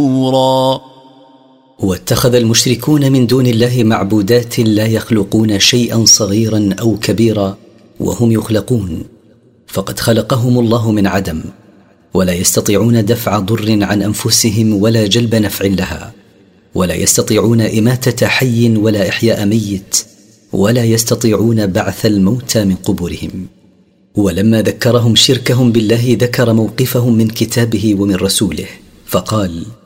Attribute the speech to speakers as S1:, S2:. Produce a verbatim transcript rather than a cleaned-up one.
S1: واتخذ المشركون من دون الله معبودات لا يخلقون شيئا صغيرا أو كبيرا وهم يخلقون، فقد خلقهم الله من عدم، ولا يستطيعون دفع ضر عن أنفسهم ولا جلب نفع لها، ولا يستطيعون إماتة حي ولا إحياء ميت، ولا يستطيعون بعث الموتى من قبورهم. ولما ذكرهم شركهم بالله ذكر موقفهم من كتابه ومن رسوله فقال: